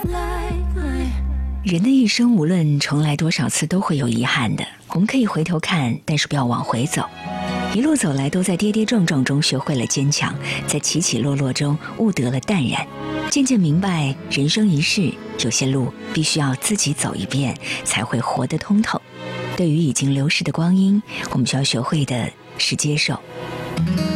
人的一生无论重来多少次都会有遗憾的，我们可以回头看，但是不要往回走。一路走来都在跌跌撞撞中学会了坚强，在起起落落中悟得了淡然，渐渐明白人生一世，有些路必须要自己走一遍才会活得通透。对于已经流逝的光阴，我们需要学会的是接受。